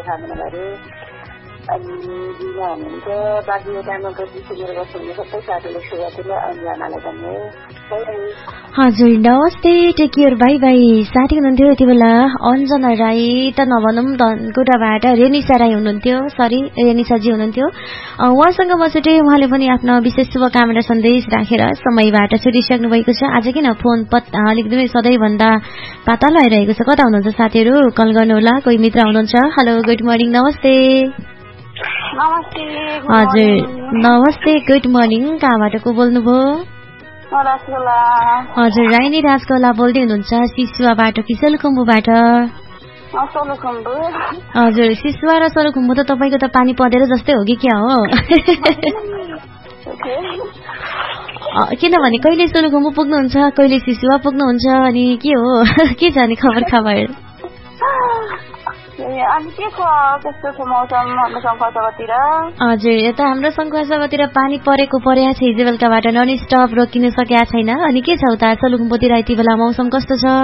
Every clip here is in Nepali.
शुभकामना गरे अनि दिना हुनुहुन्छ बाँकी टाइममा गति सुनेर बस्नुहुने सबै साथीले शुभकामना अन्जनालाई भन्ने हजुर नमस्ते टेक केयर बाई बाई साथी हुनुहुन्थ्यो यति बेला अञ्जना राई त नभनौँ धनकुटाबाट रेनिसा राई हुनुहुन्थ्यो सरी रेनिसाजी हुनुहुन्थ्यो उहाँसँग बसेटे उहाँले पनि आफ्नो विशेष शुभकामना सन्देश राखेर समयबाट छुटिसक्नु भएको छ आज किन फोन एकदमै सधैँभन्दा पातलो आइरहेको छ कता हुनुहुन्छ साथीहरू कल गर्नुहोला कोही मित्र हुनुहुन्छ हेलो गुड मर्निङ नमस्ते हजुर नमस्ते गुड मर्निङ कहाँबाट को बोल्नुभयो हजुर राइनी राजकोला बोल्दै हुनुहुन्छ सिसुवाबाट कि सोलुखुम्बुबाट हजुर सिसुवा र सोलुखुम्बु त तपाईँको त पानी परेर जस्तै हो कि क्या हो किनभने कहिले सोलुखुम्बु पुग्नुहुन्छ कहिले सिसुवा पुग्नुहुन्छ अनि के हो के छ नि खबर हजुर यता हाम्रो शङ्खुवासभातिर पानी परेको परेको छ हिजो बेलुकाबाट नन स्टप रोकिनु सकेका छैन अनि के छ उता सोलुखुम्बुतिर यति बेला मौसम कस्तो छ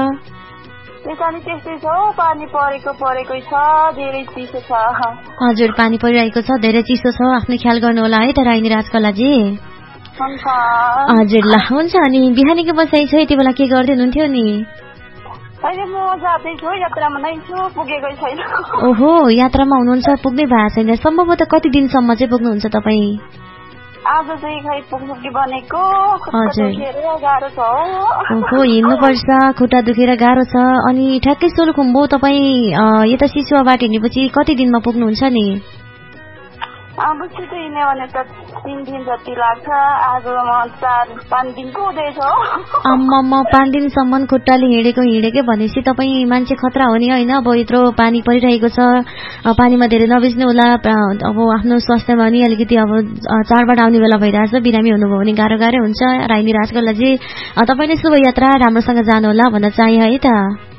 हजुर पानी परिरहेको छ धेरै चिसो छ आफ्नो ख्याल गर्नु होला है त राइनी राजकलाजी हजुर ल हुन्छ अनि बिहानीको बसाइ छ यति बेला के गर्दै हुनुहुन्थ्यो नि ओहो यात्रामा हुनुहुन्छ पुग्नै भएको छैन सम्भवतः कति दिनसम्म चाहिँ पुग्नुहुन्छ तपाईँ ओहो हिँड्नुपर्छ खुट्टा दुखेर गाह्रो छ अनि ठ्याक्कै सोलुखुम्बु तपाईँ यता सिसुवाबाट हिँडेपछि कति दिनमा पुग्नुहुन्छ नि आम्मामा 5 दिनसम्म खुट्टाले हिँडेकै भनेपछि तपाईँ मान्छे खतरा हो नि होइन अब यत्रो पानी परिरहेको छ पानीमा धेरै नभिज्नु होला अब आफ्नो स्वास्थ्यमा नि अलिकति अब चाडबाड आउने बेला भइरहेछ बिरामी हुनुभयो भने गाह्रो हुन्छ राइनी राजकलाजी तपाईँले शुभ यात्रा राम्रोसँग जानु होला भन्न चाहे है त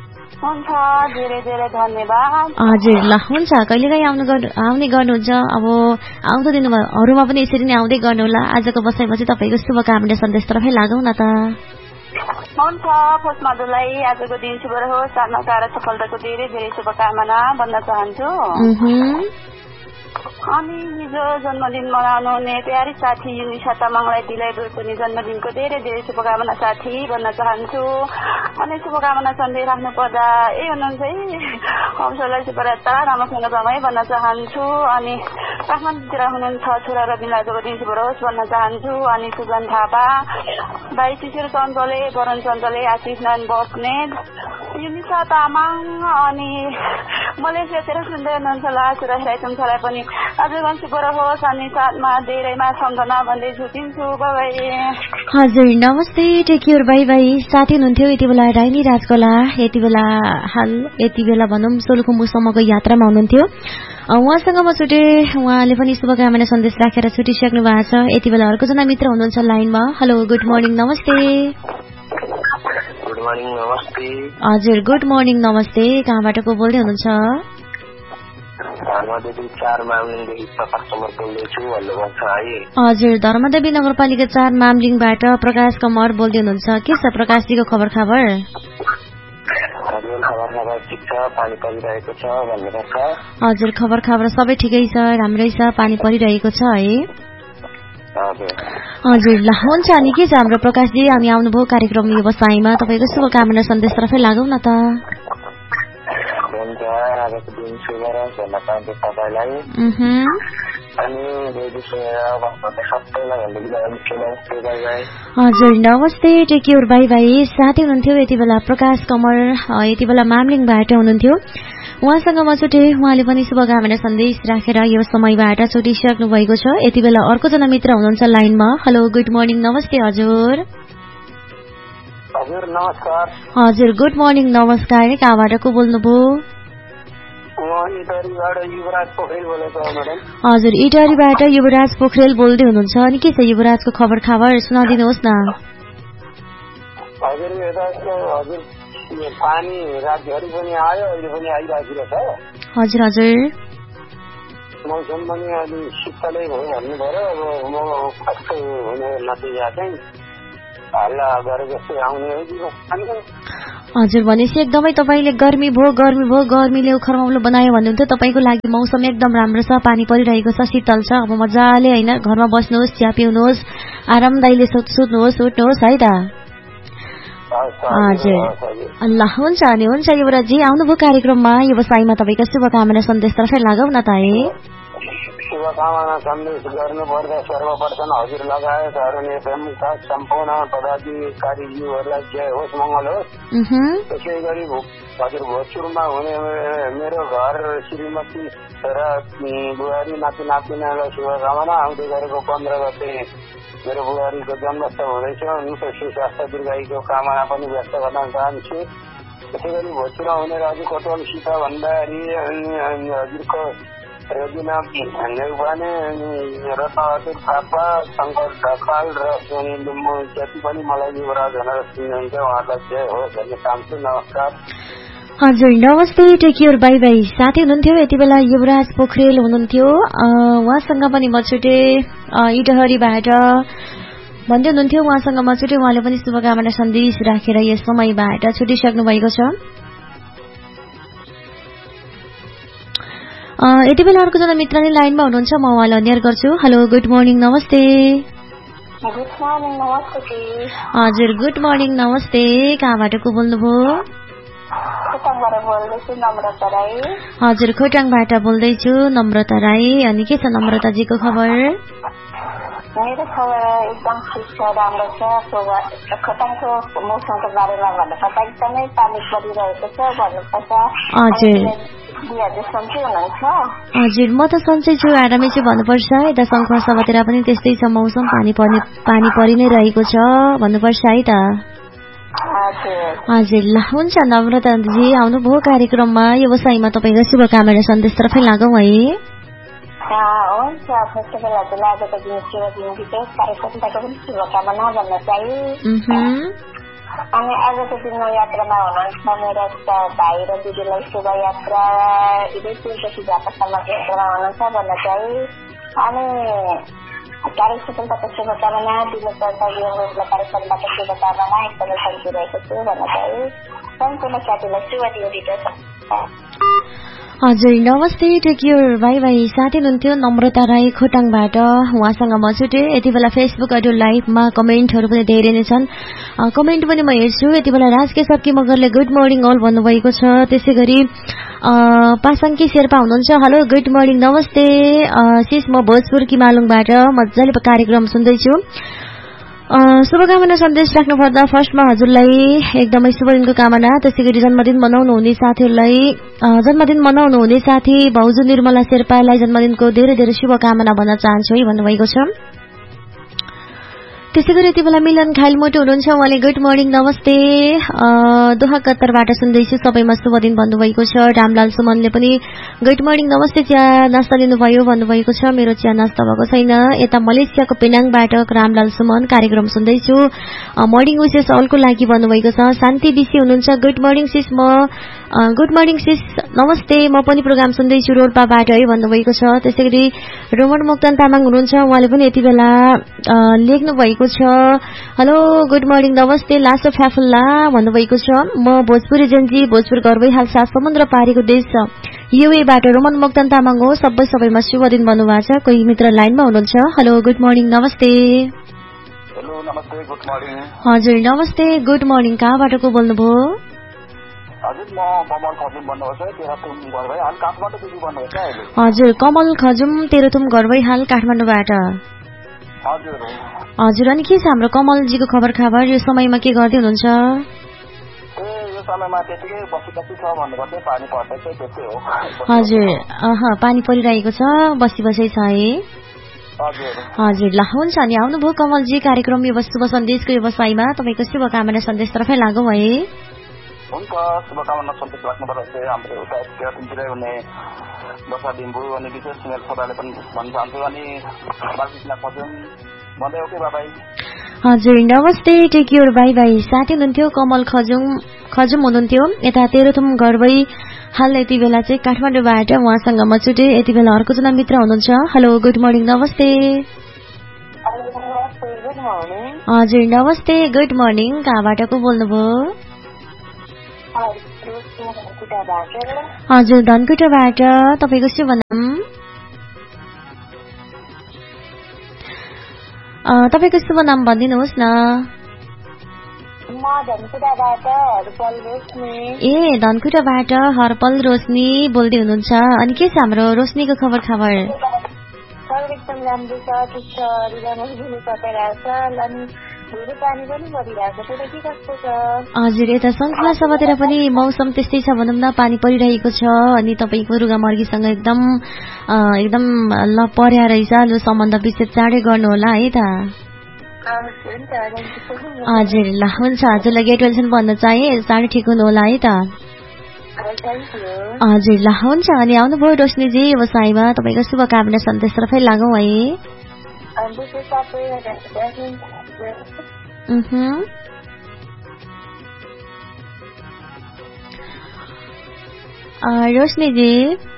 हजुर ल हुन्छ कहिलेकाहीँ आउने गर्नुहुन्छ अब आउँदो दिनहरूमा पनि यसरी नै आउँदै गर्नु होला आजको बसाइपछि तपाईँको शुभकामना सन्देश तर्फै लागौँ न त हुन्छ फर्स्टमालाई आजको दिन शुभ रहोस् सानोका सफलताको धेरै धेरै शुभकामना भन्न चाहन्छु अनि हिजो जन्मदिन मनाउनु हुने प्यारी साथी युनिसा तामाङलाई दिलाइदुर पनि जन्मदिनको धेरै धेरै शुभकामना साथी भन्न चाहन्छु अनि शुभकामना सन्देश राख्नु पर्दा हुनुहुन्छ है हौसलाई शुभयात्रा राम्रोसँग समय भन्न चाहन्छु अनि काठमाडौँतिर हुनुहुन्छ छोरा रविन्द्र आजको दिन शुभ रहोस् भन्न चाहन्छु अनि सुजन थापा भाइ शिशिर चञ्चले वरुण चञ्चले आशिष नारायण बस्नेत युनिसा तामाङ अनि मलेसियातिर सुन्दै हुनुहुन्छ सुरज राई चम्चालाई पनि आजको शुभ रहोस् अनि साथमा धेरैमा सम्झना भन्दै छुटिन्छु बाई हजुर नमस्ते टेक केयर बाई बाई साथी हुनुहुन्थ्यो यति बेला राइनी राजकोला यति बेला भनौँ सोलुखुम्बुसम्मको यात्रामा हुनुहुन्थ्यो उहाँसँग म छुटे उहाँले पनि शुभकामना सन्देश राखेर छुटिसक्नु भएको छ यति बेला अर्कोजना मित्र हुनुहुन्छ लाइनमा हेलो गुड मर्निङ नमस्ते हजुर गुड मर्निङ नमस्ते कहाँबाट को बोल्दै हुनुहुन्छ हजुर धर्मदेवी नगरपालिका 4 मामलिङबाट प्रकाश कमर बोल्दै हुनुहुन्छ के छ प्रकाशजीको खबर हजुर खबर सबै ठिकै छ राम्रै छ पानी परिरहेको छ है हजुर ल हुन्छ अनि के छ हाम्रो प्रकाशजी हामी आउनुभयो कार्यक्रम व्यवसायमा तपाईँको शुभकामना सन्देश तर्फै लागौँ न त हजुर नमस्ते टेक केयर बाई बाई साथी हुनुहुन्थ्यो यति बेला प्रकाश कमर यति बेला मामलिङबाट हुनुहुन्थ्यो उहाँसँग म छुटे उहाँले पनि शुभकामना सन्देश राखेर यो समयबाट छुटिसक्नु भएको छ यति बेला अर्कोजना मित्र हुनुहुन्छ लाइनमा हेलो गुड मर्निङ नमस्ते हजुर हजुर गुड मर्निङ नमस्कार कहाँबाट को बोल्नुभयो हजुर इटरीबाट युवराज पोखरेल बोल्दै हुनुहुन्छ अनि के छ युवराजको खबर सुनाइदिनुहोस् न पानी रातभरि पनि आयो अहिले पनि आइरहेको छ हजुर हजुर मौसम पनि अलि शीतलै भयो भन्नु पर्यो अब म कस्तो हुने नतिजा चाहिँ हल्ला गरे जस्तै आउने हो कि हजुर भनेपछि एकदमै तपाईले गर्मी भयो गर्मीले उखरमाउलो बनायो भन्नुहुन्थ्यो। तपाईको लागि मौसम एकदम राम्रो छ, पानी परिरहेको छ, शीतल छ। अब मजाले हैन घरमा बस्नुहोस्, चिया पिउनुहोस्, आरामदायीले सुत्नुहोस्, उठ्नुहोस् है त। हजुर ल हुन्छ अनि हुन्छ युवराजी आउनुभयो कार्यक्रममा व्यवसायमा तपाईँका शुभकामना सन्देशतर्फै लागौ न त है। शुभकामना सन्देश गर्नुपर्दा सर्वप्रथम हजुर लगायत एफएमका सम्पूर्ण पदाधिकारीज्यूहरूलाई जय होस्, मङ्गल होस्। त्यसै गरी हजुर भोजपुरमा हुने मेरो घर श्रीमती र बुहारी नाति नातिनालाई शुभकामना। आउँदै गरेको 15 गते मेरो बुहारीको जन्मोत्सव हुँदैछ, उनको सुस्वास्थ्य दीर्घायुको कामना पनि व्यक्त गर्न चाहन्छु। त्यसै गरी भोजपुरमा हुने राजु कटवाल सीता भण्डारी हजुरको रजिना नेउपाने रत्नबहादुर थापा शङ्कर ढकाल र सोनी लिम्बू जति पनि मलाई युवराज भनेर सुन्नुहुन्छ उहाँलाई जय होस् भन्ने चाहन्छु। नमस्कार। हजुर नमस्ते, टेक केयर, बाई बाई। साथी हुनुहुन्थ्यो यति बेला युवराज पोखरेल हुनुहुन्थ्यो, उहाँसँग पनि म छुटे इटहरीबाट भन्दै हुनुहुन्थ्यो। उहाँसँग म छुटे, उहाँले पनि शुभकामना सन्देश राखेर यस समयबाट छुटिसक्नु भएको छ। यति बेला अर्को जना मित्र नै लाइनमा हुनुहुन्छ, म उहाँलाई अन्यर गर्छु। हेलो गुड मर्निङ, नमस्ते। हजुर गुड मर्निङ, नमस्ते। कहाँबाट को बोल्नुभयो? हजुर खोटाङबाट बोल्दैछु, नम्रता राई। अनि के छ नम्रताजीको खबर? मेरो खबर एकदम ठिक छ, राम्रो छ। खोटाङको मौसमको बारेमा भन्नुपर्दा एकदमै पानी परिरहेको छ भन्नुपर्छ। हजुर हजुर म त सन्चै छु, आरामै छु भन्नुपर्छ। यता शङ्कर सभातिर पनि त्यस्तै छ मौसम, पानी परि नै रहेको छ भन्नुपर्छ है त। हजुर ल हुन्छ नम्रताजी आउनुभयो कार्यक्रममा व्यवसायमा तपाईँको शुभकामना सन्देशतर्फै लागौँ है। हुन्छ फेस्टिभल हजुरलाई आजको दिन शुभ दिन विशेष कार्यक्रमबाट पनि शुभकामना भन्न चाहे। अनि आजको दिनमा यात्रामा हुनुहुन्छ मेरो भाइ र दिदीलाई शुभ यात्रा, विदेशदेखि झापासम्म यात्रामा हुनुहुन्छ भन्न चाहे। अनि कार्यक्रमबाट शुभकामना दिनुपर्छ, कार्यक्रमबाट शुभकामना एकदमै सम्झिरहेको छु भन्न चाहे। सम्पूर्ण साथीलाई शुभ दिन दिँदछ। हजुर नमस्ते, टेक केयर, बाई बाई। साथी हुनुहुन्थ्यो नम्रता राई खोटाङबाट, उहाँसँग म छुटे। यति बेला फेसबुक अडियो लाइभमा कमेन्टहरू पनि धेरै नै छन्, कमेन्ट पनि म हेर्छु। यति बेला राजकेश सक्की मगरले गुड मर्निङ अल भन्नुभएको छ। त्यसै गरी पासाङ्की शेर्पा हुनुहुन्छ, हेलो गुड मर्निङ, नमस्ते सिस, म भोजपुर किमालुङबाट मजाले कार्यक्रम सुन्दैछु। शुभकामना सन्देश राख्नुपर्दा फर्स्टमा हजुरलाई एकदमै शुभ दिनको कामना। त्यसै गरी जन्मदिन मनाउनु हुने साथी भाउजू निर्मला शेर्पालाई जन्मदिनको धेरै धेरै शुभकामना भन्न चाहन्छु है भन्नुभएको छ। त्यसै गरी यति बेला मिलन खाइलमोटो हुनुहुन्छ, उहाँले गुड मर्निङ नमस्ते दोहा कत्तरबाट सुन्दैछु, सबैमा शुभ दिन भन्नुभएको छ। रामलाल सुमनले पनि गुड मर्निङ नमस्ते, चिया नास्ता लिनुभयो भन्नुभएको छ। मेरो चिया नास्ता भएको छैन। यता मलेसियाको पेनाङबाट रामलाल सुमन कार्यक्रम सुन्दैछु, मर्निङ विशेष अलको लागि भन्नुभएको छ। शान्ति बिसी हुनुहुन्छ, good morning cease, good morning cease नमस्ते, म पनि प्रोग्राम सुन्दैछु रोल्पाबाट है भन्नुभएको छ। त्यसै गरी रोमन मोक्तान तामाङ हुनुहुन्छ, उहाँले पनि यति बेला लेख्नु भएको छ, हेलो गुड मर्निङ नमस्ते लासो फ्याफुल्ला भन्नुभएको छ। म भोजपुरी जेन्जी, भोजपुर घर भइहाल, सात समुद्र पारीको देश युएबाट रोमन मोक्तान तामाङ हो। सबैमा शुभ दिन भन्नुभएको छ। कोही मित्र लाइनमा हुनुहुन्छ, हेलो गुड मर्निङ नमस्ते। हजुर नमस्ते गुड मर्निङ, कहाँबाट को बोल्नुभयो? हजुर कमल खजुम तेह्रथुम घर भइहाल काठमाडौँबाट। हजुर अनि के छ हाम्रो कमलजीको खबर यो समयमा के गर्दै हुनुहुन्छ? हजुर पानी परिरहेको छ, बसी छ है। हजुर ल हुन्छ अनि आउनुभयो कमलजी कार्यक्रम शुभ सन्देशको व्यवसायमा तपाईँको शुभकामना सन्देशतर्फै लागौँ है। हुन्छ शुभकामना सन्देश राख्नुपर्दा चाहिँ हाम्रो उता केरातिनतिरै हुने वर्षा लिम्बू अनि विशेष सुनेल छोराले पनि भन्न चाहन्छु। अनि बालकृष्ण खजुम भन्दै ओके बाई। हजुर नमस्ते टेक केयर, बाई बाई। साथी हुनुहुन्थ्यो कमल खजुम हुनुहुन्थ्यो, यता तेह्रथुम घर भई हाल यति बेला चाहिँ काठमाडौँबाट, उहाँसँग म छुटे। यति बेला अर्को जना मित्र हुनुहुन्छ, हेलो गुड मर्निङ नमस्ते। हजुर नमस्ते गुड मर्निङ, कहाँबाट को बोल्नुभयो? हजुर धनकुटाबाट तपाईँको शुभ नाम तपाईँको शुभ नाम भनिदिनुहोस् न। ए धनकुटाबाट हरपल रोशनी बोल्दै हुनुहुन्छ। अनि के छ हाम्रो रोशनीको खबर खबर? एकदम राम्रो छ, ठिक छ, हजुर यता सन्तुला सभातिर पनि मौसम त्यस्तै छ भनौँ न, पानी परिरहेको छ। अनि तपाईँको रुगा मर्गीसँग एकदम ल पर्या रहेछ। लु सम्बन्ध विच्छेद चाँडै गर्नु होला है त। हजुर ल हुन्छ, हजुरलाई गेट वेलसन भन्न चाहे चाँडै ठिक हुनु होला है त। हजुर ल हुन्छ। अनि आउनुभयो रोशनीजी व्यवसायमा, तपाईँको शुभकामना सन्देशतर्फै लागौँ है। रोशनीजी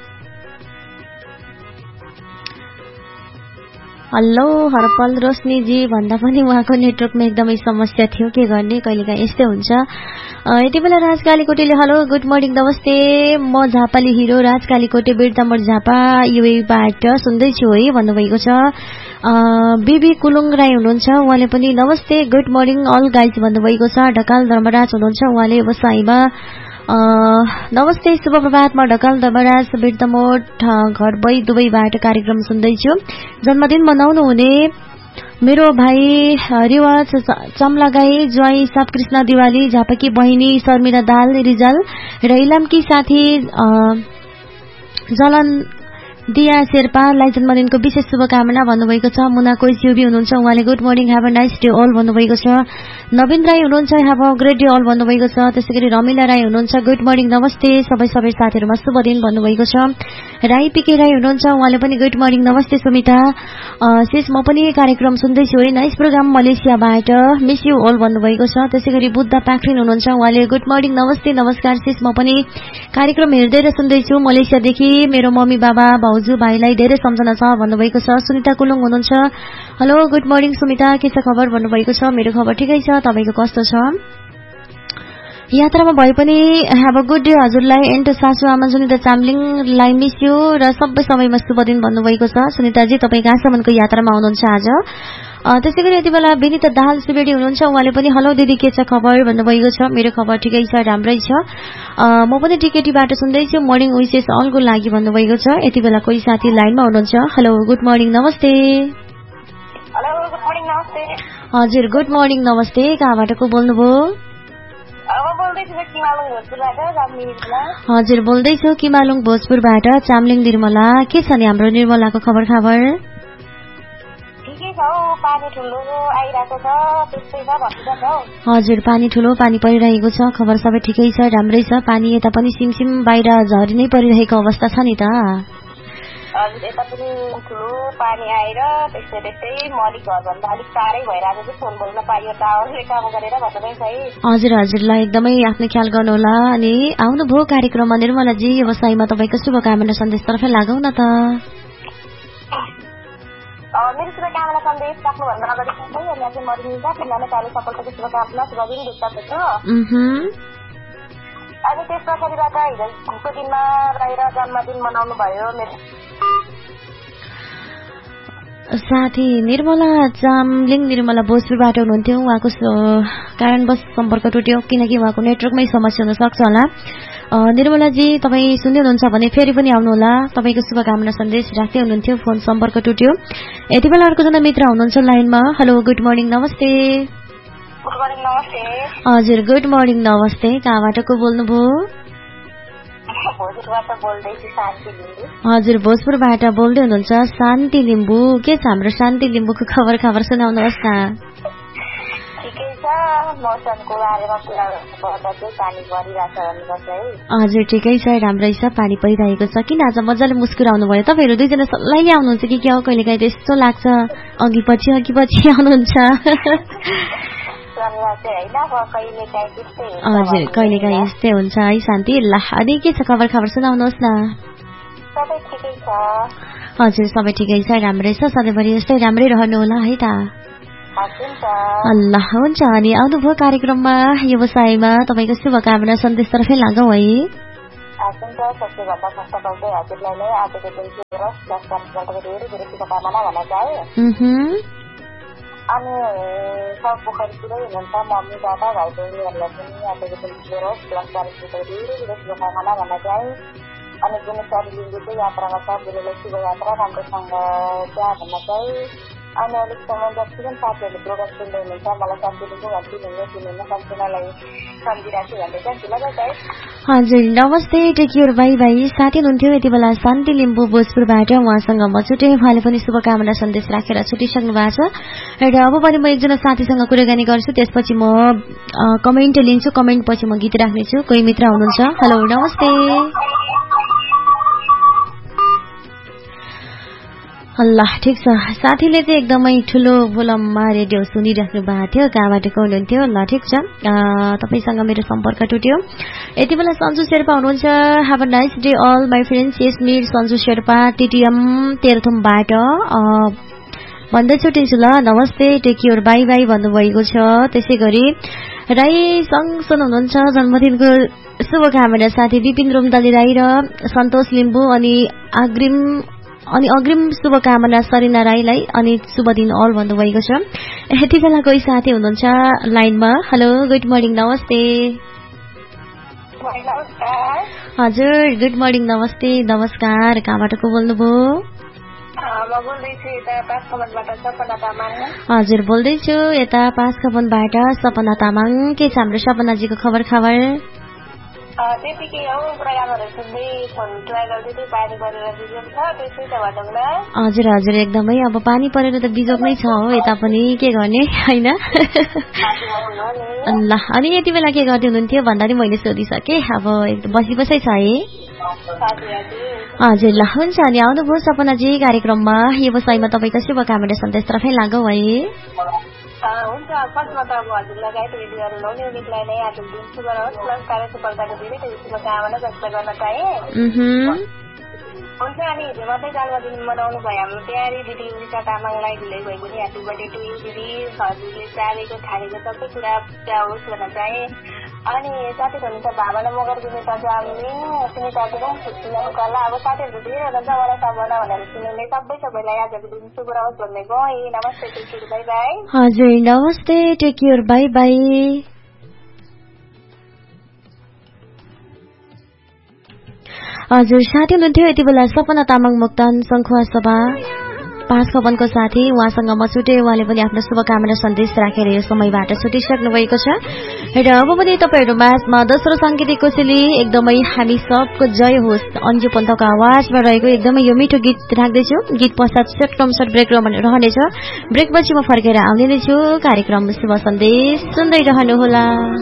हेलो हरपल रोशनीजी भन्दा पनि उहाँको नेटवर्कमा एकदमै समस्या थियो, के गर्ने कहिलेकाहीँ यस्तै हुन्छ। यति बेला राजकालीकोटेले हेलो गुड मर्निङ नमस्ते, म झापाली हिरो राजकालीकोटे बिर्तामोड झापा युएबाट सुन्दैछु है भन्नुभएको छ। बिबी कुलुङ राई हुनुहुन्छ, उहाँले पनि नमस्ते गुड मर्निङ अल गाइज भन्नुभएको छ। ढकाल धर्मराज हुनुहुन्छ, उहाँले व्यवसायमा नमस्ते शुभ प्रभात, म ढकाल धर्मराज बिर्तामोड घर बई दुबईबाट कार्यक्रम सुन्दैछु। जन्मदिन मनाउनु हुने मेरो भाइ रिवाज चम्लागाई ज्वाई सापकृष्ण दिवाली, झापाकी बहिनी शर्मिला दाल रिजाल र इलामकी साथी जलन दिया शेर्पालाई जन्मदिनको विशेष शुभकामना भन्नुभएको छ। मुना कोइस्युबी हुनुहुन्छ, उहाँले good morning have a nice day all भन्नुभएको छ। नवीन राई हुनुहुन्छ, have a great day all भन्नुभएको छ। त्यसैगरी रमिला राई हुनुहुन्छ, गुड मर्निङ नमस्ते सबै साथीहरूमा शुभ दिन भन्नुभएको छ। राई पिके राई हुनुहुन्छ, उहाँले पनि गुड मर्निङ नमस्ते सुमिता सिस, म पनि कार्यक्रम सुन्दैछु है, nice program मलेसियाबाट, miss you all भन्नुभएको छ। त्यसैगरी बुद्ध पाखरिन हुनुहुन्छ, उहाँले गुड मर्निङ नमस्ते नमस्कार सिस, म पनि कार्यक्रम हेर्दै र सुन्दैछु मलेसियादेखि, मेरो मम्मी बाबा भाउजू भाइलाई धेरै सम्झना छ भन्नुभएको छ। सुनिता कुलुङ हुनुहुन्छ, हेलो गुड मर्निङ सुमिता, के छ खबर भन्नुभएको छ। मेरो खबर ठिकै छ, तपाईँको कस्तो छ? यात्रामा भए पनि ह्याभ अ गुड डे हजुरलाई एन्ड सासु आमा सुनिता चामलिङलाई मिस यु र सबै समयमा शुभ दिन भन्नुभएको छ। सुनिताजी तपाईँ कहाँसम्मको यात्रामा हुनुहुन्छ आज? त्यसैगरी यति बेला विनिता दाहाल सुवेडी हुनुहुन्छ, उहाँले पनि हेलो दिदी के छ खबर भन्नुभएको छ। मेरो खबर ठिकै छ, राम्रै छ, म पनि टिकेटीबाट सुन्दैछु, मर्निङ विशेष अलको लागि भन्नुभएको छ। यति बेला कोही साथी लाइनमा हुनुहुन्छ, हेलो गुड मर्निङ नमस्ते। हजुर गुड मर्निङ नमस्ते, कहाँबाट को बोल्नुभयो? हजुर बोल्दैछु किमालुङ भोजपुरबाट चामलिङ निर्मला, के छ नि हाम्रो निर्मलाको खबर खबर? हजुर पानी ठुलो पानी परिरहेको छ, खबर सबै ठिकै छ, राम्रै छ। पानी यता पनि सिमसिम बाहिर झरी नै परिरहेको अवस्था छ नि त। यता पनि ठुलो पानी आएर त्यस्तै मली घरभन्दा अलिक टाढै भइरहेको चाहिँ फोन बोल्न पाइयो, टावरले काम गरेर भन्दै छ है। हजुरलाई एकदमै आफ्नो ख्याल गर्नु होला। अनि आउनुभयो कार्यक्रममा निर्मलाजी, व्यवसायमा तपाईँको शुभकामना सन्देशतर्फ लागौँ न त। मेरो शुभकामना सन्देश राख्नुभन्दा अगाडि मरिनिका पिल्लाले कार्य सफलताको शुभकामना शुभ दिन देख्दछु। अनि त्यस पछाडिबाट हिजोको दिनमा बाहिर जन्मदिन मनाउनु भयो मेरो साथी निर्मला चामलिङ, निर्मला भोजपुरबाट हुनुहुन्थ्यो, उहाँको कारणवश सम्पर्क टुट्यो, किनकि उहाँको नेटवर्कमै समस्या हुन सक्छ होला। निर्मलाजी तपाईँ सुन्दै हुनुहुन्छ भने फेरि पनि आउनुहोला, तपाईँको शुभकामना सन्देश राख्दै हुनुहुन्थ्यो, फोन सम्पर्क टुट्यो। यति बेला अर्कोजना मित्र हुनुहुन्छ लाइनमा, हेलो गुड मर्निङ नमस्ते। हजुर गुड मर्निङ नमस्ते, कहाँबाट को बोल्नुभयो? हजुर भोजपुरबाट बोल्दै हुनुहुन्छ शान्ति लिम्बू, के छ हाम्रो शान्ति लिम्बूको खबर खबर सुनाउनुहोस् न। हजुर ठिकै छ, राम्रै छ, पानी परिरहेको छ। किन आज मजाले मुस्कुराउनु भयो? तपाईँहरू दुईजना सल्लाहले आउनुहुन्छ कि क्या हो? कहिलेकाहीँ त्यस्तो लाग्छ, अघि पछि आउनुहुन्छ। हजुर कहिलेकाहीँ यस्तै हुन्छ है शान्ति। ल अनि के छ खबर खबर सुनाउनुहोस् न। हजुर सबै ठिकै छ, राम्रै छ, सधैँभरि यस्तै राम्रै रहनु होला है त। ल हुन्छ अनि आउनुभयो कार्यक्रममा व्यवसायमा तपाईँको शुभकामना सन्देशतर्फै लागौँ है। अनि सब पोखरीतिरै हुनुहुन्छ मम्मी दादा भाइ बहिनीहरूलाई पनि आजको दिन शुभ धेरै शुभकामना भन्न चाहे। अनि गुणेश्वरी लिम्बू चाहिँ यात्रामा छ, बुलेलाई शुभयात्रा राम्रोसँग त्यहाँ भन्न चाहे। अनि अलिक समय जति पनि साथीहरूले प्रोग्राम सुन्दै हुनुहुन्छ मलाई सम्झिनु सम्पूर्णलाई सम्झिरहेको छु भन्दै चाहिँ ल है। हजुर नमस्ते टेक केयर बाई बाई। साथी हुनुहुन्थ्यो यति बेला शान्ति लिम्बू भोजपुरबाट, उहाँसँग म छुटेँ, उहाँले पनि शुभकामना सन्देश राखेर छुटिसक्नु भएको छ। र अब पनि म एकजना साथीसँग कुराकानी गर्छु, त्यसपछि म कमेन्ट लिन्छु, कमेन्ट पछि म गीत राख्नेछु। कोही मित्र हुनुहुन्छ? हेलो नमस्ते। ल ठिक छ, साथीले चाहिँ एकदमै ठुलो भोलममा रेडियो सुनिराख्नु भएको थियो, कहाँबाट को हुनुहुन्थ्यो? ल ठिक छ, तपाईँसँग मेरो सम्पर्क टुट्यो। यति बेला सन्जु शेर्पा हुनुहुन्छ। Have a nice day all my friends. यस मिर सन्जु शेर्पा टिटिएम तेह्रथुमबाट भन्दै छुटिन्छु। ल नमस्ते टेक केयर बाई बाई भन्नुभएको छ। त्यसै गरी राई सङसन हुनुहुन्छ, जन्मदिनको शुभकामना साथी विपिन रोमदाली राई र सन्तोष लिम्बू अनि अग्रिम शुभकामना सरिना राईलाई अनि शुभ दिन अल भन्नुभएको छ। यति बेला कोही साथी हुनुहुन्छ लाइनमा? हेलो गुड मर्निङ नमस्ते। हजुर गुड मर्निङ नमस्ते नमस्कार, कहाँबाट को बोल्नुभयो? हजुर बोल्दैछु यता पाँचखपनबाट सपना तामाङ। के छ हाम्रो सपनाजीको खबर? हजुर हजुर एकदमै, अब पानी परेर त बिजोग नै छ हो यता पनि, के गर्ने होइन। ल अनि यति बेला के गर्दै हुनुहुन्थ्यो भन्दा नि मैले सोधिसकेँ, अब एकदम बसी छ है। हजुर ल हुन्छ अनि आउनुभयो सपनाजी कार्यक्रममा व्यवसायमा तपाईँको शुभकामना सन्देशतर्फै लागौँ है। हुन्छ फर्स्टमा त अब हजुरलाई गाइड रेडियोहरू लाउने उनीहरूलाई नै आज दिन शुभ रहोस्, प्लस कार्य सफलताको धेरै धेरै शुभकामना व्यक्त गर्न चाहे। हुन्छ अनि हिजो मात्रै जन्मदिन मनाउनु भयो हाम्रो प्यारी दिदी उषा तामाङलाई ढिलै भए पनि ह्याप्पी बर्थडे टु यू दिदी। हजुरले चाहेको थालेको सबै कुरा पुरा होस् भन्न चाहे। अनि साथी हुनुहुन्छ भावना मगर विनेता जामिनी सुनिताको पनि छुट्टिनु कला। अब साथीहरू धेरै हुनुहुन्छ मलाई सम्झना भनेर सुनिने सबैलाई आजको दिन शुभ रहोस् भन्ने गएँ। नमस्ते टेक केयर बाई बाई। हजुर नमस्ते टेक केयर बाई बाई। हजुर साथी हुनुहुन्थ्यो यति बेला सपना तामाङ मोक्तान सङ्खुवा सभा पाँचखपनको साथी, उहाँसँग म छुटेँ, उहाँले पनि आफ्नो शुभकामना सन्देश राखेर यो समयबाट छुटिसक्नु भएको छ। र अब पनि तपाईँहरू माझमा दोस्रो साङ्गीतिक कोसेली एकदमै हामी सबको जय होस् अन्जु पन्तको आवाजमा रहेको एकदमै यो मिठो गीत राख्दैछु। गीत पश्चात सर्ट ब्रेक रहनेछ, ब्रेकपछि म फर्केर आउने नै छु। कार्यक्रम शुभ सन्देश सुन्दै रहनुहोला।